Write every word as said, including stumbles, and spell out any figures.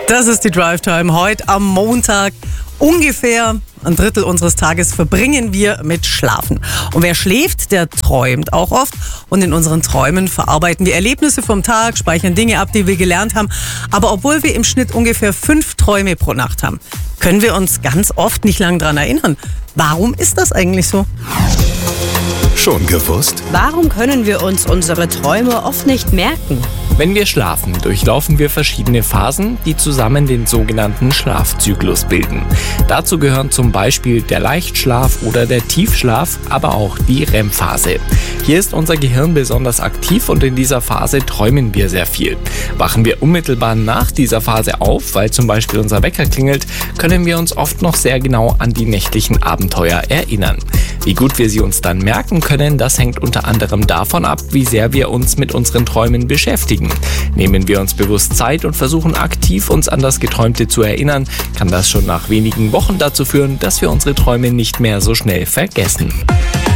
Das ist die Drive Time heute am Montag. Ungefähr ein Drittel unseres Tages verbringen wir mit Schlafen. Und wer schläft, der träumt auch oft. Und in unseren Träumen verarbeiten wir Erlebnisse vom Tag, speichern Dinge ab, die wir gelernt haben. Aber obwohl wir im Schnitt ungefähr fünf Träume pro Nacht haben, können wir uns ganz oft nicht lang daran erinnern. Warum ist das eigentlich so? Schon gewusst? Warum können wir uns unsere Träume oft nicht merken? Wenn wir schlafen, durchlaufen wir verschiedene Phasen, die zusammen den sogenannten Schlafzyklus bilden. Dazu gehören zum Beispiel der Leichtschlaf oder der Tiefschlaf, aber auch die R E M-Phase. Hier ist unser Gehirn besonders aktiv und in dieser Phase träumen wir sehr viel. Wachen wir unmittelbar nach dieser Phase auf, weil zum Beispiel unser Wecker klingelt, können wir uns oft noch sehr genau an die nächtlichen Abenteuer erinnern. Wie gut wir sie uns dann merken können, das hängt unter anderem davon ab, wie sehr wir uns mit unseren Träumen beschäftigen. Nehmen wir uns bewusst Zeit und versuchen aktiv, uns an das Geträumte zu erinnern, kann das schon nach wenigen Wochen dazu führen, dass wir unsere Träume nicht mehr so schnell vergessen.